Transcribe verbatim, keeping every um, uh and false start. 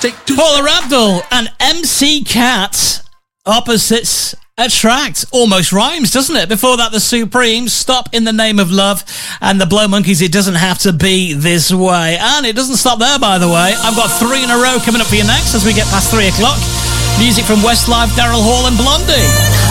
Paula Abdul and M C Cat, Opposites Attract. Almost rhymes, doesn't it? Before that, the Supremes, Stop in the Name of Love, and the Blow Monkeys, It Doesn't Have to Be This Way. And it doesn't stop there, by the way. I've got three in a row coming up for you next as we get past three o'clock. Music from Westlife, Daryl Hall and Blondie.